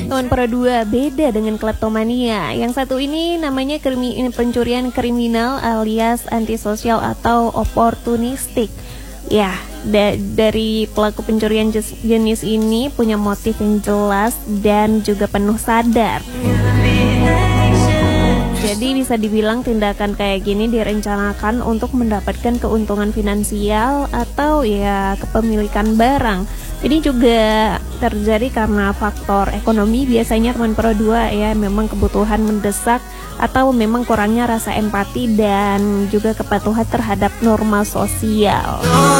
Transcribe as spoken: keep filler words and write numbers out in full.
Teman Pro dua beda dengan kleptomania. Yang satu ini namanya krimi, pencurian kriminal alias antisosial atau oportunistik. Ya, da- dari pelaku pencurian jes- jenis ini punya motif yang jelas dan juga penuh sadar. Jadi bisa dibilang tindakan kayak gini direncanakan untuk mendapatkan keuntungan finansial atau ya kepemilikan barang. Ini juga terjadi karena faktor ekonomi, biasanya teman Pro dua ya memang kebutuhan mendesak atau memang kurangnya rasa empati dan juga kepatuhan terhadap norma sosial.